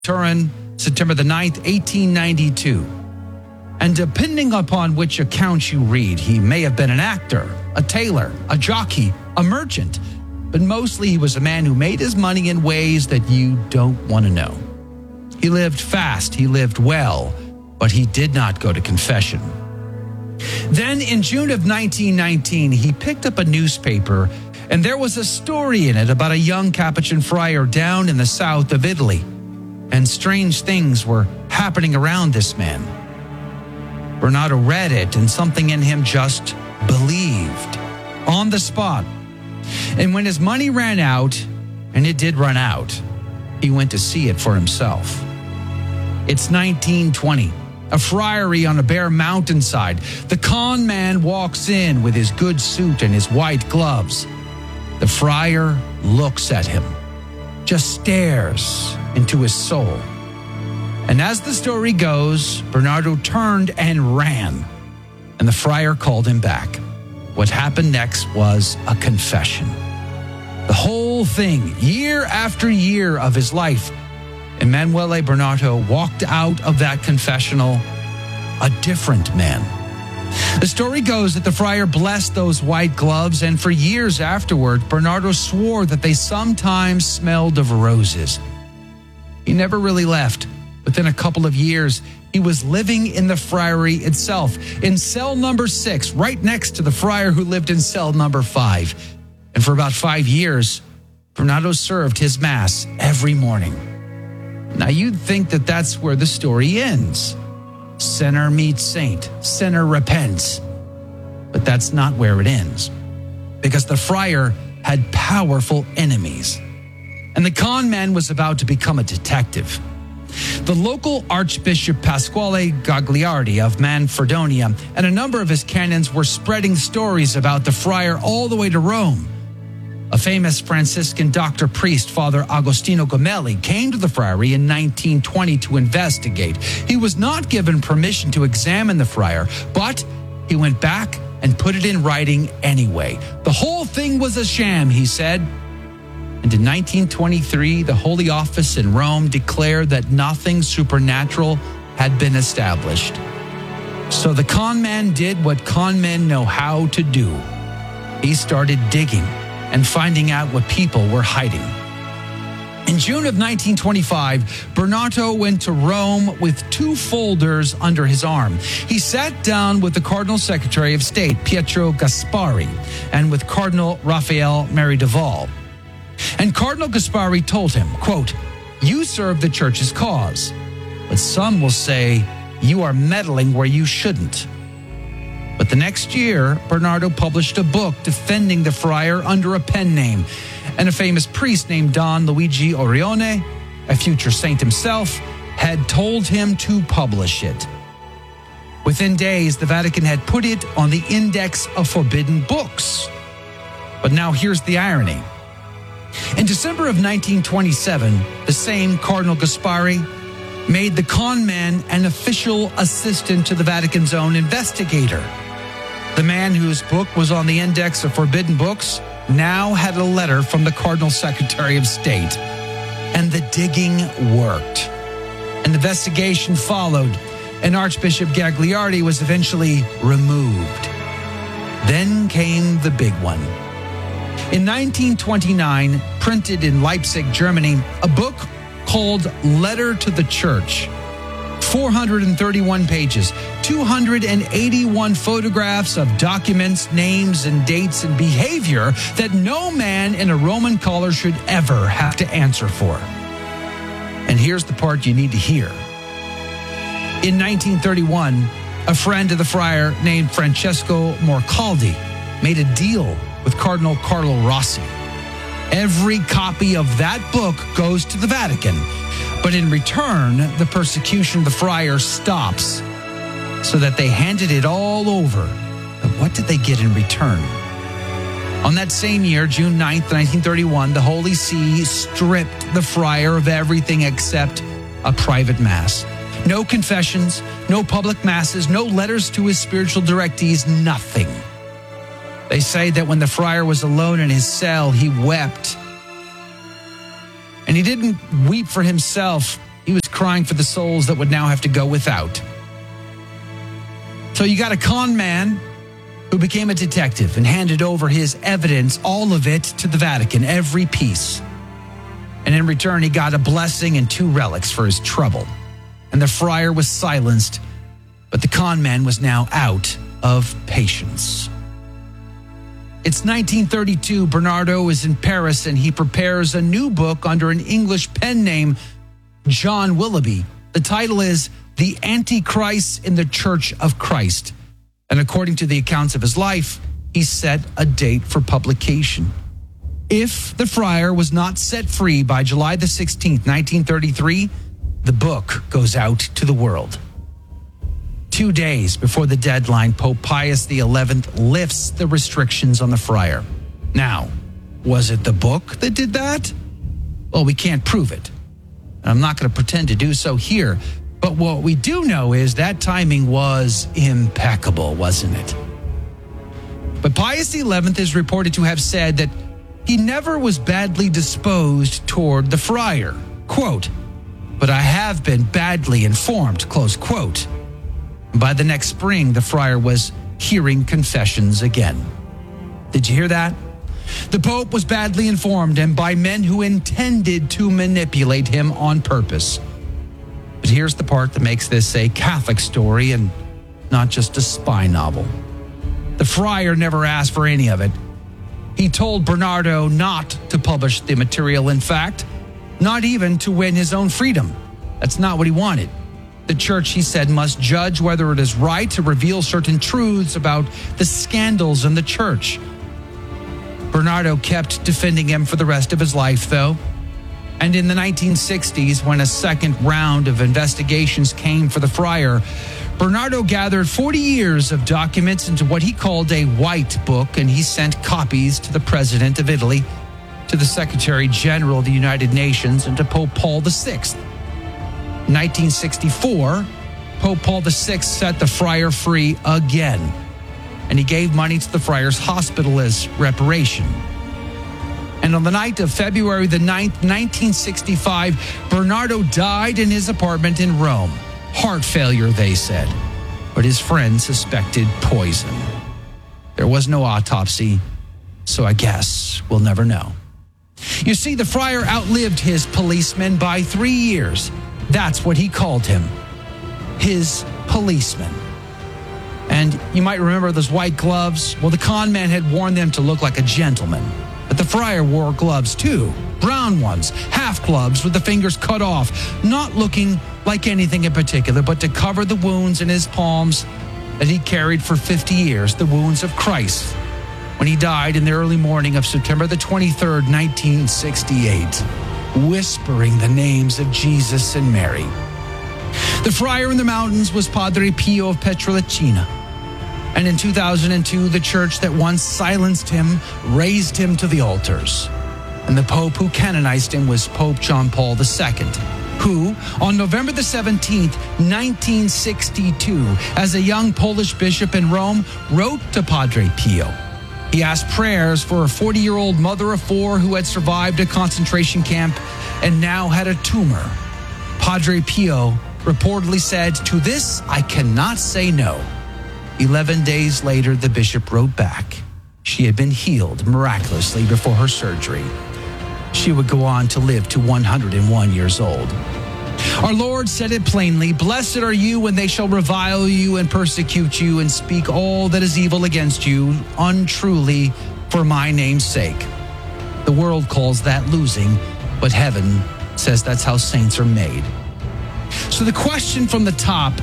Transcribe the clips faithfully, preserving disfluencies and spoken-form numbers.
Turin, September the ninth, eighteen ninety-two. And depending upon which account you read, he may have been an actor, a tailor, a jockey, a merchant, but mostly he was a man who made his money in ways that you don't want to know. He lived fast, he lived well, but he did not go to confession. Then in June of nineteen nineteen, he picked up a newspaper, and there was a story in it about a young Capuchin friar down in the south of Italy. And strange things were happening around this man. Bernardo read it, and something in him just believed on the spot. And when his money ran out, and it did run out, he went to see it for himself. It's nineteen twenty, a friary on a bare mountainside. The con man walks in with his good suit and his white gloves. The friar looks at him, just stares into his soul. And as the story goes, Bernardo turned and ran, and the friar called him back. What happened next was a confession. The whole thing, year after year of his life, Emanuele Bernardo walked out of that confessional a different man. The story goes that the friar blessed those white gloves, and for years afterward, Bernardo swore that they sometimes smelled of roses. He never really left. Within a couple of years, he was living in the friary itself, in cell number six, right next to the friar who lived in cell number five. And for about five years, Bernardo served his mass every morning. Now, you'd think that that's where the story ends. Sinner meets saint, sinner repents. But that's not where it ends, because the friar had powerful enemies, and the con man was about to become a detective. The local Archbishop Pasquale Gagliardi of Manfredonia and a number of his canons were spreading stories about the friar all the way to Rome. A famous Franciscan doctor priest, Father Agostino Gemelli, came to the friary in nineteen twenty to investigate. He was not given permission to examine the friar, but he went back and put it in writing anyway. The whole thing was a sham, he said. And in nineteen twenty-three, the Holy Office in Rome declared that nothing supernatural had been established. So the con man did what con men know how to do. He started digging and finding out what people were hiding. In June of nineteen twenty-five, Bernardo went to Rome with two folders under his arm. He sat down with the Cardinal Secretary of State, Pietro Gasparri, and with Cardinal Raphael Meridaval. And Cardinal Gasparri told him, quote, "You serve the church's cause, but some will say you are meddling where you shouldn't." But the next year, Bernardo published a book defending the friar under a pen name, and a famous priest named Don Luigi Orione, a future saint himself, had told him to publish it. Within days, the Vatican had put it on the Index of Forbidden Books. But now here's the irony. In December of nineteen twenty-seven, the same Cardinal Gasparri made the con man an official assistant to the Vatican's own investigator. The man whose book was on the Index of Forbidden Books now had a letter from the Cardinal Secretary of State. And the digging worked. An investigation followed, and Archbishop Gagliardi was eventually removed. Then came the big one. In nineteen twenty-nine, printed in Leipzig, Germany, a book called Letter to the Church. four hundred thirty-one pages, two hundred eighty-one photographs of documents, names, and dates and behavior that no man in a Roman collar should ever have to answer for. And here's the part you need to hear. In nineteen thirty-one, a friend of the friar named Francesco Morcaldi made a deal with Cardinal Carlo Rossi. Every copy of that book goes to the Vatican, but in return, the persecution of the friar stops, so that they handed it all over. But what did they get in return? On that same year, June ninth, nineteen thirty-one, the Holy See stripped the friar of everything except a private mass. No confessions, no public masses, no letters to his spiritual directees, nothing. They say that when the friar was alone in his cell, he wept. And he didn't weep for himself. He was crying for the souls that would now have to go without. So you got a con man who became a detective and handed over his evidence, all of it, to the Vatican, every piece. And in return, he got a blessing and two relics for his trouble. And the friar was silenced, but the con man was now out of patience. It's nineteen thirty-two. Bernardo is in Paris, and he prepares a new book under an English pen name, John Willoughby. The title is The Antichrist in the Church of Christ. And according to the accounts of his life, he set a date for publication. If the friar was not set free by July the sixteenth, nineteen thirty-three, the book goes out to the world. Two days before the deadline, Pope Pius the eleventh lifts the restrictions on the friar. Now, was it the book that did that? Well, we can't prove it. I'm not going to pretend to do so here. But what we do know is that timing was impeccable, wasn't it? But Pius the eleventh is reported to have said that he never was badly disposed toward the friar. Quote, "But I have been badly informed," close quote. By the next spring, the friar was hearing confessions again. Did you hear that? The Pope was badly informed, and by men who intended to manipulate him on purpose. But here's the part that makes this a Catholic story and not just a spy novel. The friar never asked for any of it. He told Bernardo not to publish the material, in fact, not even to win his own freedom. That's not what he wanted. The church, he said, must judge whether it is right to reveal certain truths about the scandals in the church. Bernardo kept defending him for the rest of his life, though. And in the nineteen sixties, when a second round of investigations came for the friar, Bernardo gathered forty years of documents into what he called a white book, and he sent copies to the president of Italy, to the Secretary General of the United Nations, and to Pope Paul the sixth. In nineteen sixty-four, Pope Paul the sixth set the friar free again, and he gave money to the friar's hospital as reparation. And on the night of February the ninth, nineteen sixty-five, Bernardo died in his apartment in Rome. Heart failure, they said, but his friends suspected poison. There was no autopsy, so I guess we'll never know. You see, the friar outlived his policeman by three years. That's what he called him, his policeman. And you might remember those white gloves. Well, the con man had worn them to look like a gentleman. But the friar wore gloves too, brown ones, half gloves with the fingers cut off, not looking like anything in particular, but to cover the wounds in his palms that he carried for fifty years, the wounds of Christ, when he died in the early morning of September the twenty-third, nineteen sixty-eight, whispering the names of Jesus and Mary. The friar in the mountains was Padre Pio of Pietrelcina. And in two thousand two, the church that once silenced him raised him to the altars. And the Pope who canonized him was Pope John Paul the second, who, on November the seventeenth, nineteen sixty-two, as a young Polish bishop in Rome, wrote to Padre Pio. He asked prayers for a forty-year-old mother of four who had survived a concentration camp and now had a tumor. Padre Pio reportedly said, "To this I cannot say no." Eleven days later, the bishop wrote back. She had been healed miraculously before her surgery. She would go on to live to one hundred one years old. Our Lord said it plainly, "Blessed are you when they shall revile you and persecute you and speak all that is evil against you untruly for my name's sake." The world calls that losing, but heaven says that's how saints are made. So the question from the top,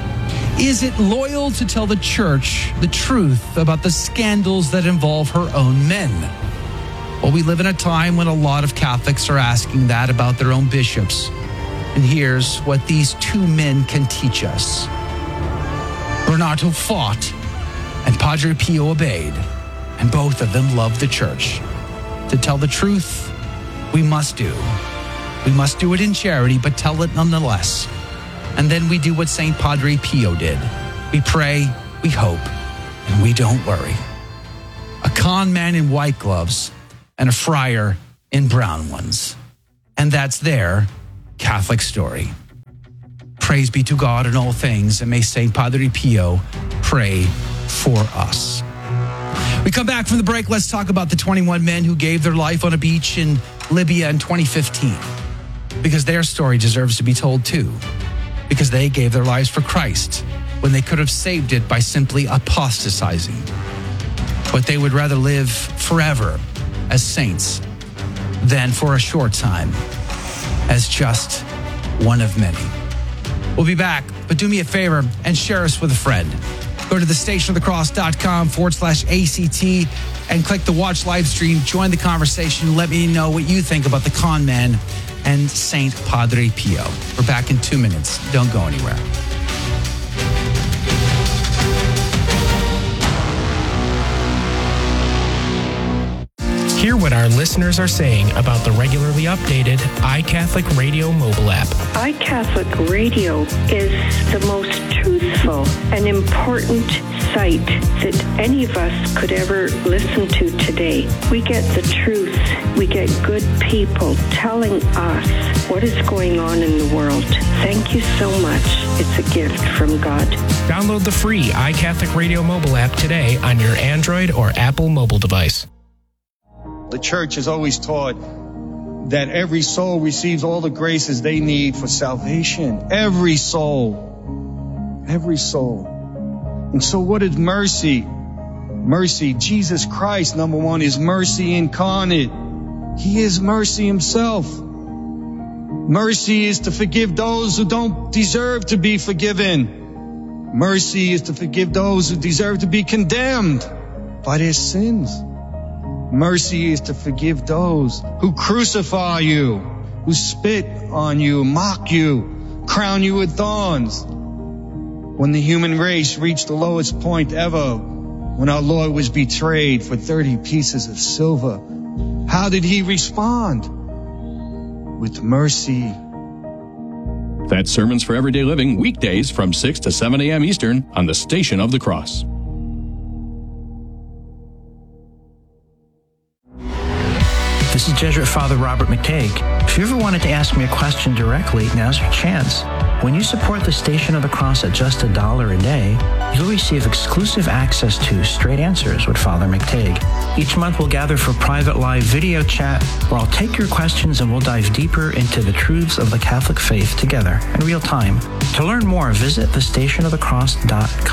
is it loyal to tell the church the truth about the scandals that involve her own men? Well, we live in a time when a lot of Catholics are asking that about their own bishops. And here's what these two men can teach us. Bernardo fought, and Padre Pio obeyed, and both of them loved the church. To tell the truth, we must do. We must do it in charity, but tell it nonetheless. And then we do what Saint Padre Pio did. We pray, we hope, and we don't worry. A con man in white gloves and a friar in brown ones. And that's their Catholic story. Praise be to God in all things, and may Saint Padre Pio pray for us. We come back from the break. Let's talk about the twenty-one men who gave their life on a beach in Libya in twenty fifteen, because their story deserves to be told too, because they gave their lives for Christ when they could have saved it by simply apostatizing. But they would rather live forever as saints than for a short time as just one of many. We'll be back, but do me a favor and share us with a friend. Go to thestationofthecross.com forward slash ACT and click the watch live stream. Join the conversation. Let me know what you think about the con man and Saint Padre Pio. We're back in two minutes. Don't go anywhere. Hear what our listeners are saying about the regularly updated iCatholic Radio mobile app. iCatholic Radio is the most truthful and important site that any of us could ever listen to today. We get the truth. We get good people telling us what is going on in the world. Thank you so much. It's a gift from God. Download the free iCatholic Radio mobile app today on your Android or Apple mobile device. The church has always taught that every soul receives all the graces they need for salvation. Every soul. Every soul. And so what is mercy? Mercy, Jesus Christ, number one, is mercy incarnate. He is mercy himself. Mercy is to forgive those who don't deserve to be forgiven. Mercy is to forgive those who deserve to be condemned by their sins. Mercy is to forgive those who crucify you, who spit on you, mock you, crown you with thorns. When the human race reached the lowest point ever, when our Lord was betrayed for thirty pieces of silver, how did he respond? With mercy. That's Sermons for Everyday Living, weekdays from six to seven a.m. Eastern on the Station of the Cross. This is Jesuit Father Robert McTague. If you ever wanted to ask me a question directly, now's your chance. When you support the Station of the Cross at just a dollar a day, you'll receive exclusive access to Straight Answers with Father McTague. Each month we'll gather for private live video chat where I'll take your questions and we'll dive deeper into the truths of the Catholic faith together in real time. To learn more, visit the station of the cross dot com.